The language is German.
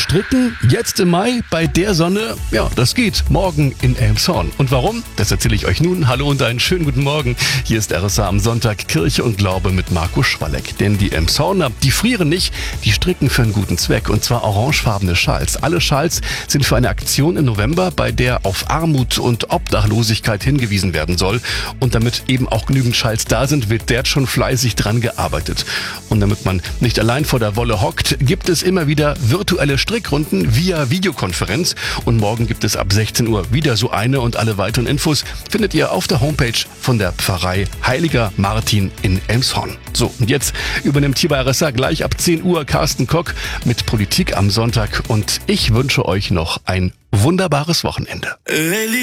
Stricken jetzt im Mai bei der Sonne? Ja, das geht morgen in Elmshorn. Und warum? Das erzähle ich euch nun. Hallo und einen schönen guten Morgen. Hier ist RSA am Sonntag Kirche und Glaube mit Marco Schwalleck. Denn die Elmshorner, die frieren nicht, die stricken für einen guten Zweck. Und zwar orangefarbene Schals. Alle Schals sind für eine Aktion im November, bei der auf Armut und Obdachlosigkeit hingewiesen werden soll. Und damit eben auch genügend Schals da sind, wird dort schon fleißig dran gearbeitet. Und damit man nicht allein vor der Wolle hockt, gibt es immer wieder virtuelle Strickrunden via Videokonferenz. Und morgen gibt es ab 16 Uhr wieder so eine, und alle weiteren Infos findet ihr auf der Homepage von der Pfarrei Heiliger Martin in Elmshorn. So, und jetzt übernimmt hier bei RSA gleich ab 10 Uhr Carsten Kock mit Politik am Sonntag. Und ich wünsche euch noch ein wunderbares Wochenende.